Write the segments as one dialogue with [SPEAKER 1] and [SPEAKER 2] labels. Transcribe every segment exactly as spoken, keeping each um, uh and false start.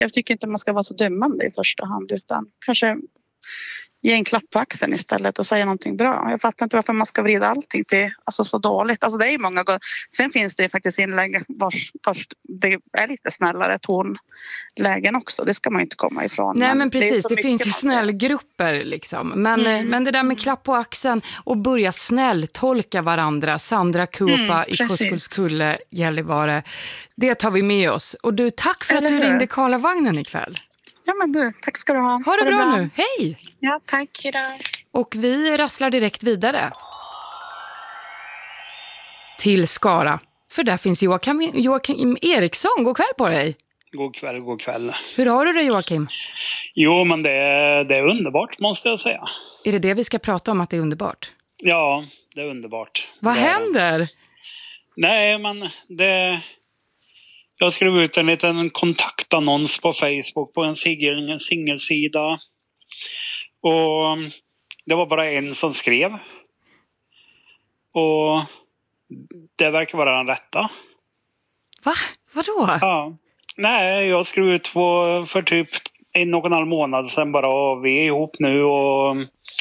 [SPEAKER 1] Jag tycker inte man ska vara så dömande i första hand, utan kanske ge en klapp på axeln istället och säga någonting bra. Jag fattar inte varför man ska vrida allting till alltså, så dåligt. Alltså, det är ju många gånger. Sen finns det ju faktiskt inlägg vars först det är lite snällare tonlägen också. Det ska man ju inte komma ifrån.
[SPEAKER 2] Nej, men, men precis, det,
[SPEAKER 1] det
[SPEAKER 2] finns ju snällgrupper liksom. Men, mm. men det där med klapp på axeln och börja snälltolka varandra. Sandra Kuopa mm, i Koskullskulle, Gällivare. Det tar vi med oss. Och du, tack för Eller att du hur? ringde Karlavagnen ikväll.
[SPEAKER 1] Ja, men du, tack ska du ha.
[SPEAKER 2] Ha det, ha det bra, bra nu, hej!
[SPEAKER 1] Ja, tack, hejdå.
[SPEAKER 2] Och vi rasslar direkt vidare till Skara. För där finns Joakim, Joakim Eriksson. God kväll på dig.
[SPEAKER 3] God kväll, god kväll.
[SPEAKER 2] Hur har du det, Joakim?
[SPEAKER 3] Jo, men det är, det är underbart, måste jag säga.
[SPEAKER 2] Är det det vi ska prata om, att det är underbart?
[SPEAKER 3] Ja, det är underbart.
[SPEAKER 2] Vad
[SPEAKER 3] det
[SPEAKER 2] händer?
[SPEAKER 3] Är... Nej, men det... Jag skrev ut en liten kontaktannons på Facebook på en singel, singelsida. Och det var bara en som skrev. Och det verkar vara den rätta.
[SPEAKER 2] Va? Vadå?
[SPEAKER 3] Ja. Nej, jag skrev ut på, för typ en och en halv månad sedan bara. Och vi är ihop nu och...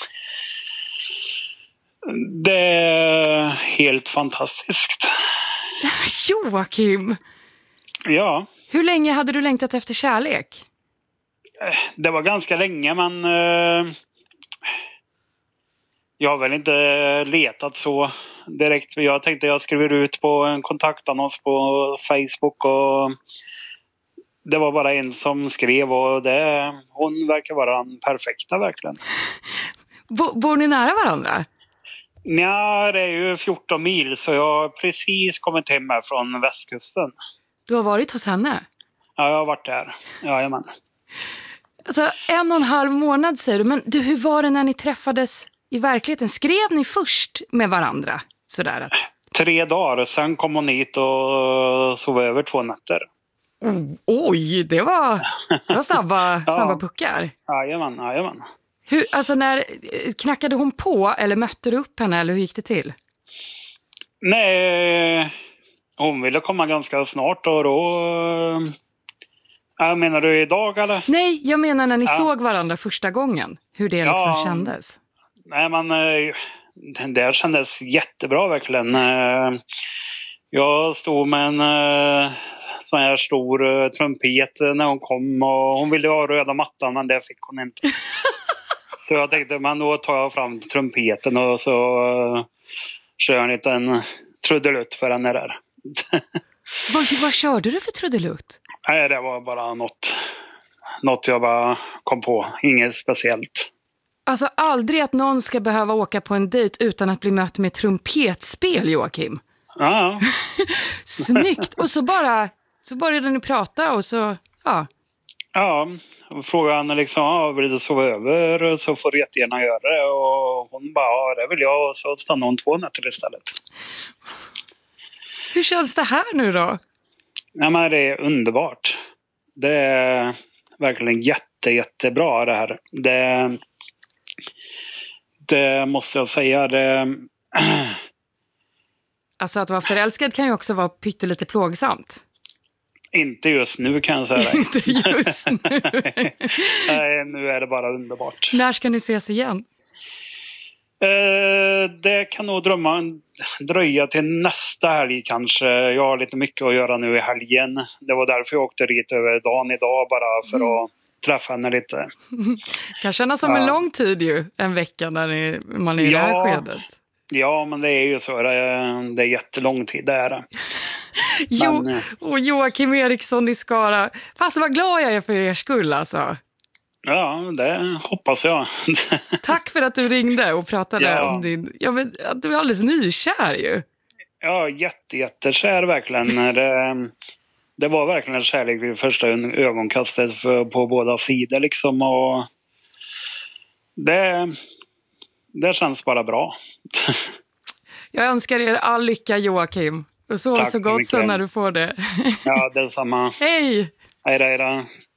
[SPEAKER 3] Det är helt fantastiskt.
[SPEAKER 2] Joakim!
[SPEAKER 3] Ja.
[SPEAKER 2] Hur länge hade du längtat efter kärlek?
[SPEAKER 3] Det var ganska länge, men eh, jag har väl inte letat så direkt. Jag tänkte jag skriver ut på en kontaktannons på Facebook och det var bara en som skrev och det, hon verkar vara den perfekta verkligen.
[SPEAKER 2] B- bor ni nära varandra?
[SPEAKER 3] Ja, det är ju fjorton mil så jag har precis kommit hem här från västkusten.
[SPEAKER 2] Du har varit hos henne?
[SPEAKER 3] Ja, jag har varit där. Jajamän.
[SPEAKER 2] Alltså en och en halv månad säger du. Men du, hur var det när ni träffades i verkligheten? Skrev ni först med varandra? Sådär att...
[SPEAKER 3] Tre dagar. Sen kom hon hit och sov över två nätter.
[SPEAKER 2] Oh, oj, det var, det var snabba, snabba
[SPEAKER 3] ja.
[SPEAKER 2] puckar.
[SPEAKER 3] Jajamän, jajamän.
[SPEAKER 2] Hur, alltså när, knackade hon på eller mötte du upp henne eller hur gick det till?
[SPEAKER 3] Nej... Hon ville komma ganska snart och då... Äh, menar du idag eller?
[SPEAKER 2] Nej, jag menar när ni
[SPEAKER 3] ja.
[SPEAKER 2] såg varandra första gången. Hur det liksom
[SPEAKER 3] ja.
[SPEAKER 2] kändes.
[SPEAKER 3] Nej, men det kändes jättebra verkligen. Jag stod med en sån här stor trumpet när hon kom och hon ville ha röda mattan men det fick hon inte. Så jag tänkte, men då tar jag fram trumpeten och så kör jag en liten trudelutt för henne där.
[SPEAKER 2] vad, vad körde du för trudelutt?
[SPEAKER 3] Nej, det var bara något, något jag bara kom på. Inget speciellt.
[SPEAKER 2] Alltså aldrig att någon ska behöva åka på en dejt utan att bli mött med trumpetspel, Joakim.
[SPEAKER 3] Ja.
[SPEAKER 2] Snyggt. Och så bara så började ni prata och så, ja.
[SPEAKER 3] Ja, och frågade henne liksom, ja, vill du sova över så får du jättegärna göra det. Och hon bara, ja, det vill jag. Och så stannade hon två nätter istället.
[SPEAKER 2] Hur känns det här nu då?
[SPEAKER 3] Nej, men det är underbart. Det är verkligen jätte, jättebra det här. Det, det måste jag säga. Det...
[SPEAKER 2] Alltså att vara förälskad kan ju också vara pyttelite plågsamt.
[SPEAKER 3] Inte just nu kan jag säga.
[SPEAKER 2] Inte just nu.
[SPEAKER 3] Nej, nu är det bara underbart.
[SPEAKER 2] När ska ni ses igen?
[SPEAKER 3] Eh, det kan nog drömma, dröja till nästa helg kanske. Jag har lite mycket att göra nu i helgen. Det var därför jag åkte dit över dagen idag bara för mm. att träffa henne lite.
[SPEAKER 2] Kan kännas som ja. en lång tid ju, en vecka när ni, man är i ja. det här skedet.
[SPEAKER 3] Ja, men det är ju så. Det är, det är jättelång tid, det är det.
[SPEAKER 2] Jo,
[SPEAKER 3] men,
[SPEAKER 2] och Joakim Eriksson i Skara. Fast vad glad jag är för er skull alltså.
[SPEAKER 3] Ja, det hoppas jag.
[SPEAKER 2] Tack för att du ringde och pratade ja. om din... Ja, men att du är alldeles nykär ju.
[SPEAKER 3] Ja, jätte, jättekär verkligen. det, det var verkligen en kärlek vid första ögonkastet för, på båda sidor liksom. Och det, det känns bara bra.
[SPEAKER 2] Jag önskar er all lycka, Joakim. Och så så gott så när du får det.
[SPEAKER 3] Ja, detsamma.
[SPEAKER 2] Hej!
[SPEAKER 3] Hej då, hej då.